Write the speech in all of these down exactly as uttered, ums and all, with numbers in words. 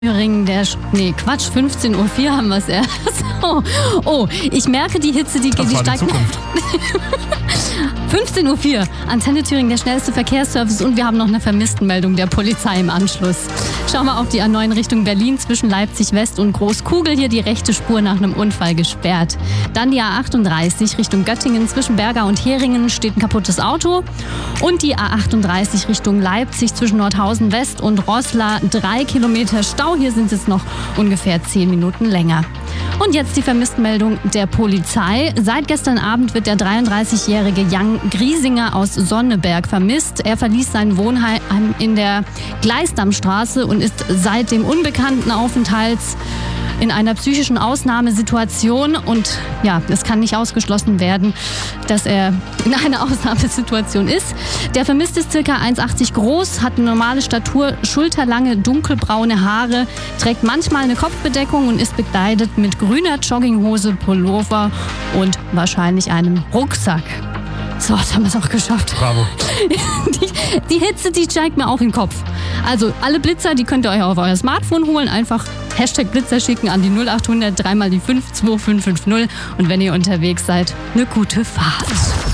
Thüringen, der, Sch- nee, Quatsch, fünfzehn Uhr vier haben wir es erst. Oh, oh, ich merke, die Hitze, die, Das die war die steigt. Zukunft. fünfzehn Uhr vier, Antenne Thüringen, der schnellste Verkehrsservice, und wir haben noch eine Vermisstenmeldung der Polizei im Anschluss. Schauen wir auf die A neun Richtung Berlin zwischen Leipzig West und Großkugel, hier die rechte Spur nach einem Unfall gesperrt. Dann die A achtunddreißig Richtung Göttingen zwischen Berga und Heringen steht ein kaputtes Auto, und die A achtunddreißig Richtung Leipzig zwischen Nordhausen West und Roßla drei Kilometer Stau, hier sind es noch ungefähr zehn Minuten länger. Und jetzt die Vermisstenmeldung der Polizei. Seit gestern Abend wird der dreiunddreißigjährige Jan Griesinger aus Sonneberg vermisst. Er verließ sein Wohnheim in der Gleisdammstraße und ist seit dem unbekannten Aufenthalts in einer psychischen Ausnahmesituation, und ja, es kann nicht ausgeschlossen werden, dass er in einer Ausnahmesituation ist. Der Vermisste ist ca. eins Komma achtzig groß, hat eine normale Statur, schulterlange, dunkelbraune Haare, trägt manchmal eine Kopfbedeckung und ist bekleidet mit grüner Jogginghose, Pullover und wahrscheinlich einem Rucksack. So, das haben wir es auch geschafft. Bravo. Die, die Hitze, die steigt mir auch in den Kopf. Also alle Blitzer, die könnt ihr euch auf euer Smartphone holen. Einfach Hashtag Blitzer schicken an die null achthundert, dreimal die fünf, zwei fünf fünf null. Und wenn ihr unterwegs seid, eine gute Fahrt.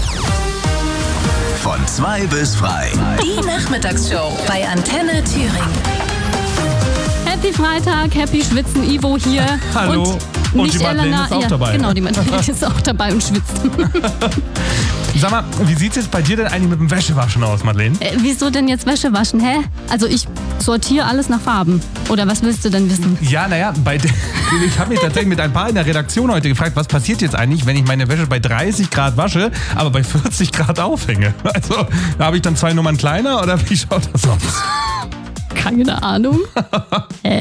Von zwei bis frei. Die Nachmittagsshow bei Antenne Thüringen. Happy Freitag, Happy Schwitzen, Ivo hier. Hallo. Und, Und nicht die Madeleine Elena, ist auch ja, dabei. Genau, die Madeleine ist auch dabei und schwitzt. Sag mal, wie sieht's jetzt bei dir denn eigentlich mit dem Wäschewaschen aus, Madeleine? Äh, wieso denn jetzt Wäsche waschen, hä? Also ich sortiere alles nach Farben. Oder was willst du denn wissen? Ja, naja, bei de- ich habe mich tatsächlich mit ein paar in der Redaktion heute gefragt, was passiert jetzt eigentlich, wenn ich meine Wäsche bei dreißig Grad wasche, aber bei vierzig Grad aufhänge? Also, da habe ich dann zwei Nummern kleiner, oder wie schaut das aus? Keine Ahnung.